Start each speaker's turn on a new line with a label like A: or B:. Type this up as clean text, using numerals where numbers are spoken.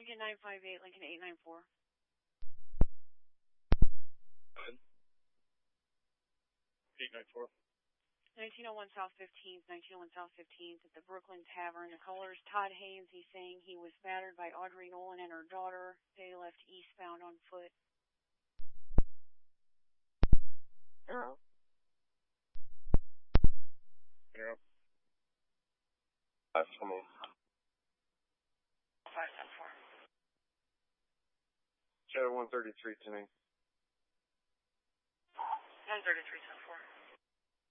A: Lincoln 958, Lincoln 894.
B: Go ahead. 894.
A: 1901 South 15th, 1901 South 15th at the Brooklyn Tavern. The caller's Todd Haynes. He's saying he was battered by Audrey Nolan and her daughter. They left eastbound on foot.
C: Hello?
B: Interrupt.
C: 528.
A: 574.
C: Shadow 133 to me.
A: 133,